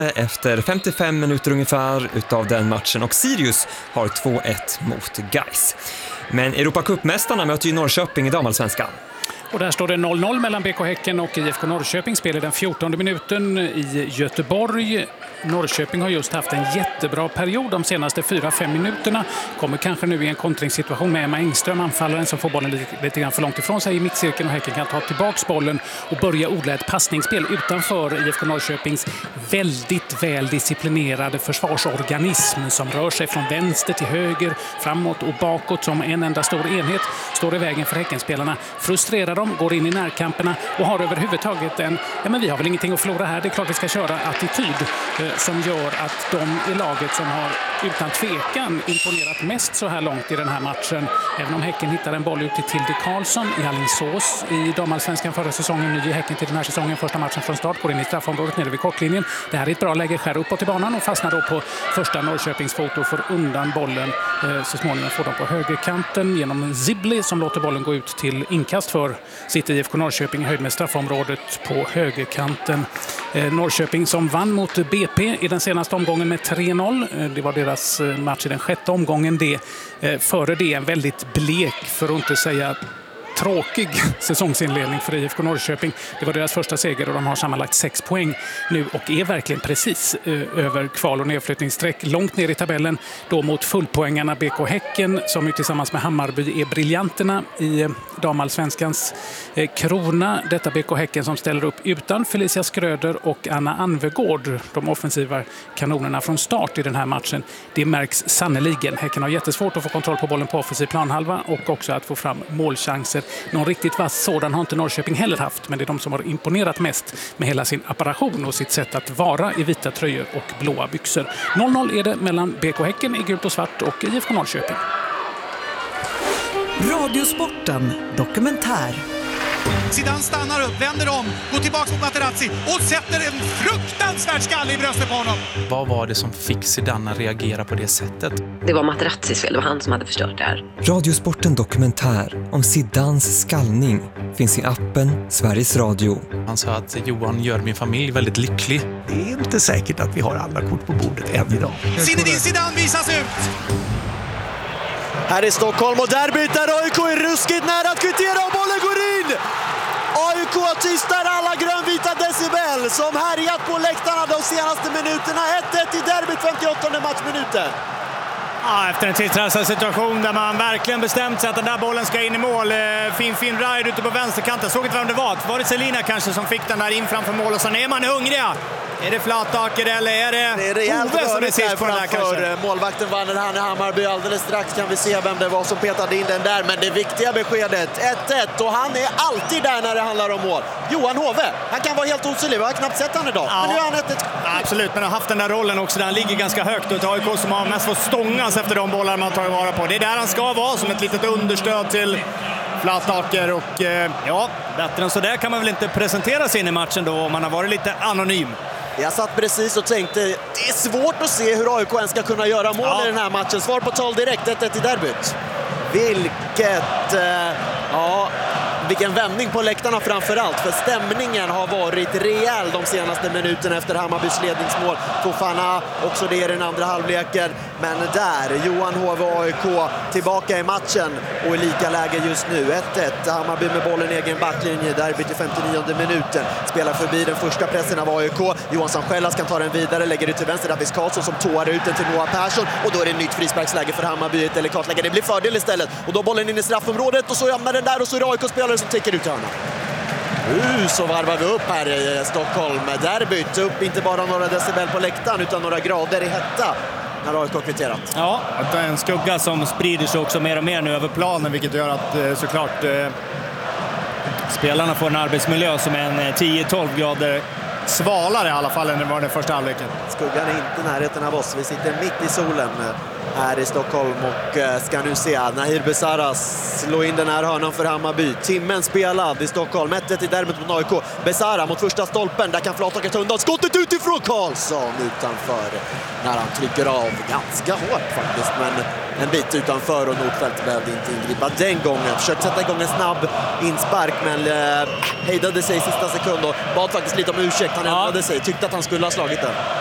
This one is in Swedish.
efter 55 minuter ungefär utav den matchen och Sirius har 2-1 mot Gais. Men Europacup-mästarna möter ju Norrköping i damallsvenskan. Och där står det 0-0 mellan BK Häcken och IFK Norrköping. Spelar den 14:e minuten i Göteborg. Norrköping har just haft en jättebra period de senaste 4-5 minuterna. Kommer kanske nu i en kontringssituation med Emma Engström, anfallaren som får bollen lite grann för långt ifrån sig i mittcirkeln, och Häcken kan ta tillbaks bollen och börja odla ett passningsspel utanför IFK Norrköpings väldigt väl disciplinerade försvarsorganism som rör sig från vänster till höger, framåt och bakåt som en enda stor enhet. Står i vägen för Häckenspelarna, frustrerar dem, går in i närkamperna och har överhuvudtaget men vi har väl ingenting att förlora här, det är klart vi ska köra attityd som gör att de i laget som har utan tvekan imponerat mest så här långt i den här matchen. Även om Häcken hittar en boll ut till Tilde Karlsson i Alingsås i damallsvenskan förra säsongen, ny i Häcken till den här säsongen, första matchen från start, går in i straffområdet nere vid kortlinjen. Det här är ett bra läge, skär uppåt i banan och fastnar då på första Norrköpings fot och får undan bollen. Så småningom får de på högerkanten genom Zibli som låter bollen gå ut till inkast för sitt IFK Norrköping i höjd med straffområdet på högerkanten. Norrköping som vann mot BP i den senaste omgången med 3-0. Det var deras match i den 6:e omgången. Före det en väldigt blek, för att inte säga tråkig säsongsinledning för IFK Norrköping. Det var deras första seger och de har sammanlagt 6 poäng nu och är verkligen precis över kval- och nedflyttningsstreck. Långt ner i tabellen då mot fullpoängarna BK Häcken som ju tillsammans med Hammarby är briljanterna i damallsvenskans krona. Detta BK Häcken som ställer upp utan Felicia Skröder och Anna Anvegård, de offensiva kanonerna från start i den här matchen. Det märks sannoliken. Häcken har jättesvårt att få kontroll på bollen på offensiv planhalva och också att få fram målchanser. Någon riktigt vass sådan har inte Norrköping heller haft, men det är de som har imponerat mest med hela sin apparation och sitt sätt att vara i vita tröjor och blåa byxor. 0-0 är det mellan BK Häcken i gult och svart och IFK Norrköping. Radiosporten dokumentär. Zidane stannar upp, vänder om, går tillbaka mot Materazzi och sätter en fruktansvärd skalle i bröstet på honom. Vad var det som fick Zidane att reagera på det sättet? Det var Materazzis fel, det var han som hade förstört det här. Radiosporten dokumentär om Zidanes skallning finns i appen Sveriges Radio. Han sa att Johan gör min familj väldigt lycklig. Det är inte säkert att vi har alla kort på bordet än idag. Zinedine Zidane visas ut! Här i Stockholm och derbyt där AIK är ruskigt nära att kvittera och bollen går in! AIK tystar alla grönvita decibel som härjat på läktarna de senaste minuterna. 1-1 i derbyt, 58:e matchminuten. Ja, efter en tillstressad situation där man verkligen bestämt sig att den där bollen ska in i mål. Fin ride ute på vänsterkanten. Såg inte vem det var. Var det Selina kanske som fick den där in framför mål och sen är man hungriga. Är det Flattaker eller är det Ove som är sist på den där kanske? Målvakten vann han i Hammarby. Alldeles strax kan vi se vem det var som petade in den där. Men det viktiga beskedet, 1-1. Och han är alltid där när det handlar om mål. Johan Hove, han kan vara helt osynlig. Vi har knappt sett han idag. Ja. Men nu är han 1-1. Absolut, men har haft den där rollen också där han ligger ganska högt. Och ett AIK som har mest fått stångas efter de bollar man tar vara på. Det är där han ska vara som ett litet understöd till Flattaker. Och ja, bättre än så där kan man väl inte presentera sig in i matchen då om man har varit lite anonym. Jag satt precis och tänkte, det är svårt att se hur AIK ens ska kunna göra mål i den här matchen. Svar på tal direkt, 1-1 i derbyt. Vilken vändning på läktarna framförallt. För stämningen har varit rejäl de senaste minuterna efter Hammarbys ledningsmål. Fofana också det i den andra halvleken. Men där, Johan Hove och AIK tillbaka i matchen och i lika läge just nu. 1-1, Hammarby med bollen i egen backlinje. Derbyt i 59:e minuten. Spelar förbi den första pressen av AIK. Johansson Schellas kan ta den vidare, lägger ut till vänster. Davis Karlsson som tåar ut den till Noah Persson. Och då är det nytt frisparksläge för Hammarby, ett delikat läge. Det blir fördel istället. Och då bollen in i straffområdet och så hamnar den där och så är det AIK-spelare som täcker ut hörnan. Så varvar vi upp här i Stockholm. Derbyt upp inte bara några decibel på läktaren utan några grader i hetta när AIK kvitterat. Ja, det är en skugga som sprider sig också mer och mer nu över planen, vilket gör att såklart spelarna får en arbetsmiljö som är en 10-12 grader svalare i alla fall än det var den första halvleken. Skuggan är inte i närheten av oss. Vi sitter mitt i solen här i Stockholm och ska nu se Nahir Besara slå in den här hörnan för Hammarby. Timmen spelad i Stockholm. 1-1 i derbyt mot AIK. Besara mot första stolpen. Där kan Flattaker ta undan. Skottet utifrån Karlsson utanför. När han trycker av ganska hårt faktiskt. Men en bit utanför och Nordfeldt behövde inte ingripa den gången. Försökte sätta igång en snabb inspark men hejdade sig i sista sekund och bad faktiskt lite om ursäkt. Han ändrade sig. Tyckte att han skulle ha slagit den.